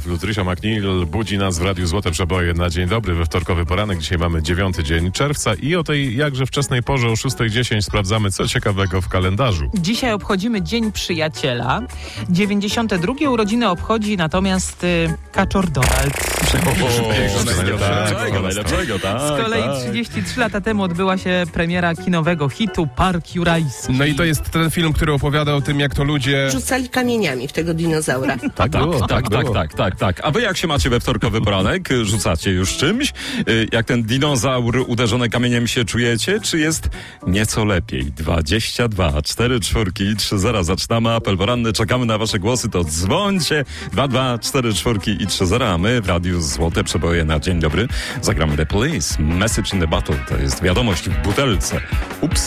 Beatles, Tricia McNeil budzi nas w Radiu Złote Przeboje na dzień dobry, we wtorkowy poranek. Dzisiaj mamy 9 dzień czerwca i o tej jakże wczesnej porze o 6:10 sprawdzamy, co ciekawego w kalendarzu. Dzisiaj obchodzimy Dzień Przyjaciela. 92 urodziny obchodzi natomiast Kaczor Donald. Najlepszego, tak. Z kolei 33 lata temu odbyła się premiera kinowego hitu Park Jurajski. No i to jest ten film, który opowiada o tym, jak to ludzie... Rzucali kamieniami w tego dinozaura. Tak. A wy jak się macie we wtorkowy poranek? Rzucacie już czymś? Jak ten dinozaur uderzony kamieniem się czujecie? Czy jest nieco lepiej? 22 4 4 3 0. Zaczynamy apel poranny. Czekamy na wasze głosy. To dzwońcie. 22 4 4 i 3 0. A my w Radiu Złote Przeboje na dzień dobry zagramy The Police. Message in the Bottle. To jest wiadomość w butelce. Ups.